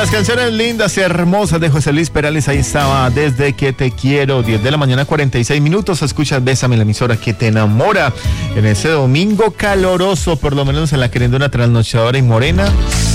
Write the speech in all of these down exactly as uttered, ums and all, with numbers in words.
las canciones lindas y hermosas de José Luis Perales, ahí estaba Desde que te quiero, diez de la mañana, cuarenta y seis minutos. Escuchas Bésame, la emisora que te enamora en ese domingo caloroso, por lo menos en la querendona trasnochadora y morena.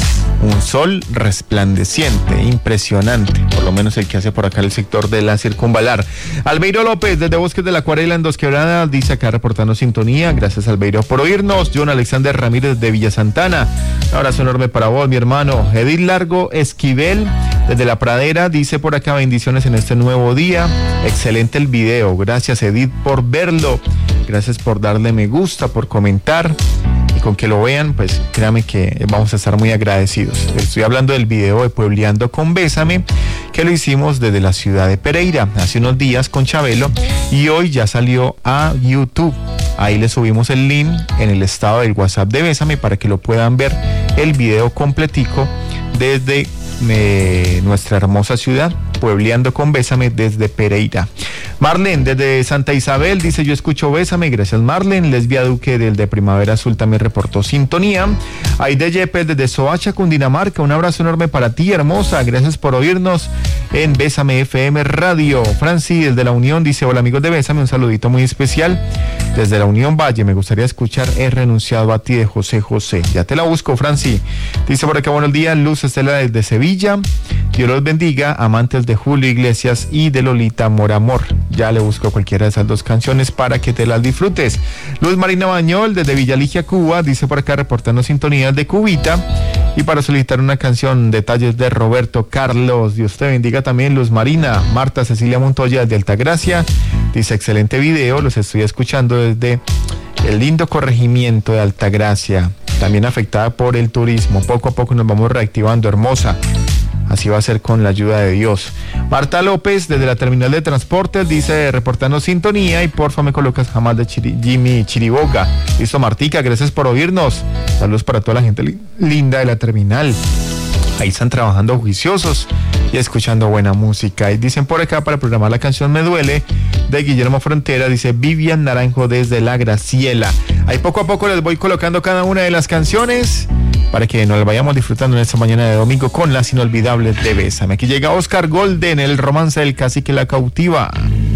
Un sol resplandeciente, impresionante, por lo menos el que hace por acá el sector de la Circunvalar. Albeiro López, desde Bosques de la Acuarela en Dos Quebradas, dice acá reportando sintonía. Gracias, Albeiro, por oírnos. John Alexander Ramírez de Villa Santana, un abrazo enorme para vos, mi hermano. Edith Largo Esquivel, desde La Pradera, dice por acá bendiciones en este nuevo día. Excelente el video, gracias, Edith, por verlo. Gracias por darle me gusta, por comentar. Con que lo vean, pues créame que vamos a estar muy agradecidos. Estoy hablando del video de Puebleando con Bésame, que lo hicimos desde la ciudad de Pereira hace unos días con Chabelo, y hoy ya salió a YouTube. Ahí le subimos el link en el estado del WhatsApp de Bésame para que lo puedan ver el video completico desde eh, nuestra hermosa ciudad, Puebleando con Bésame desde Pereira. Marlene desde Santa Isabel dice: yo escucho Bésame, gracias Marlene. Lesbia Duque del de Primavera Azul también reportó sintonía. Aide Yepes desde Soacha, Cundinamarca, un abrazo enorme para ti, hermosa, gracias por oírnos en Bésame F M Radio. Franci desde La Unión dice: hola amigos de Bésame, un saludito muy especial desde La Unión Valle, me gustaría escuchar He renunciado a ti de José José. Ya te la busco, Franci. Dice por acá: buenos días, Luz Estela desde Sevilla, Dios los bendiga, amantes de Julio Iglesias y de Lolita Moramor. Ya le busco cualquiera de esas dos canciones para que te las disfrutes. Luz Marina Bañol desde Villaligia, Cuba, dice por acá reportando sintonías de Cubita, y para solicitar una canción, detalles de Roberto Carlos. Dios te bendiga también, Luz Marina. Marta Cecilia Montoya de Altagracia dice: excelente video, los estoy escuchando desde el lindo corregimiento de Altagracia, también afectada por el turismo. Poco a poco nos vamos reactivando, hermosa. Así va a ser con la ayuda de Dios. Marta López, desde la terminal de transportes, dice reportando sintonía, y porfa me colocas Jamás de Chiri, Jimmy Chiriboga. Listo, Martica, gracias por oírnos. Saludos para toda la gente li- linda de la terminal. Ahí están trabajando juiciosos y escuchando buena música. Y dicen por acá, para programar la canción Me Duele de Guillermo Frontera, dice Vivian Naranjo desde La Graciela. Ahí poco a poco les voy colocando cada una de las canciones para que nos vayamos disfrutando en esta mañana de domingo con las inolvidables de Bésame. Aquí llega Oscar Golden, el romance del cacique La Cautiva.